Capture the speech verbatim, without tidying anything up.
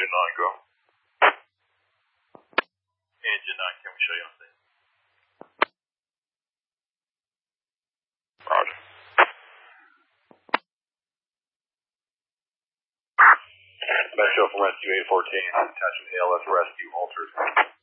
Engine nine, go. Engine nine, can we show you on scene? Roger. Metro from Rescue eight fourteen, attachment A L S Rescue altered.